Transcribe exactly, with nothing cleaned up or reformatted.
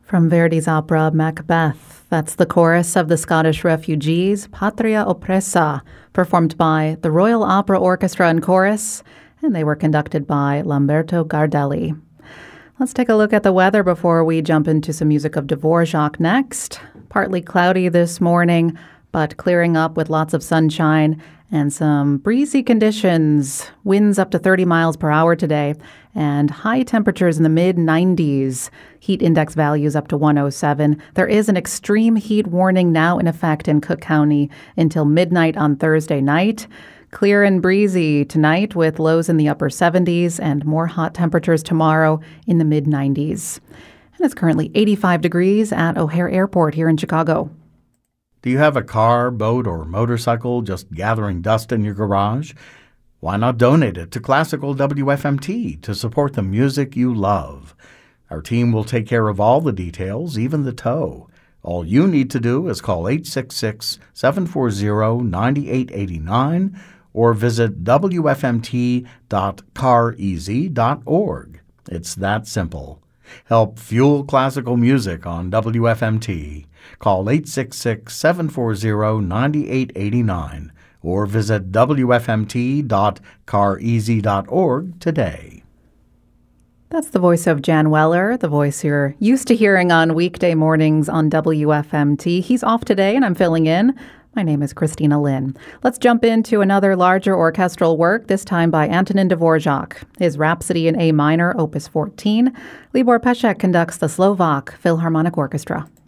From Verdi's opera Macbeth. That's the chorus of the Scottish refugees, Patria Oppressa, performed by the Royal Opera Orchestra and Chorus, and they were conducted by Lamberto Gardelli. Let's take a look at the weather before we jump into some music of Dvorak next. Partly cloudy this morning, but clearing up with lots of sunshine and some breezy conditions. Winds up to thirty miles per hour today, and high temperatures in the mid nineties. Heat index values up to one oh seven. There is an extreme heat warning now in effect in Cook County until midnight on Thursday night. Clear and breezy tonight with lows in the upper seventies and more hot temperatures tomorrow in the mid nineties. And it's currently eighty-five degrees at O'Hare Airport here in Chicago. Do you have a car, boat, or motorcycle just gathering dust in your garage? Why not donate it to Classical W F M T to support the music you love? Our team will take care of all the details, even the tow. All you need to do is call eight six six, seven four zero, nine eight eight nine or visit w f m t dot car easy dot org. It's that simple. Help fuel classical music on W F M T. Call eight six six, seven four zero, nine eight eight nine or visit w f m t dot car easy dot org today. That's the voice of Jan Weller, the voice you're used to hearing on weekday mornings on W F M T. He's off today and I'm filling in. My name is Christina Lynn. Let's jump into another larger orchestral work, this time by Antonin Dvorak. His Rhapsody in A minor, opus fourteen. Libor Pesek conducts the Slovak Philharmonic Orchestra.